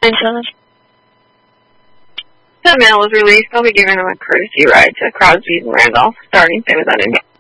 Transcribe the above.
The mail was released. I'll be giving him a courtesy ride to Crosby's and Randolph, starting soon as I do.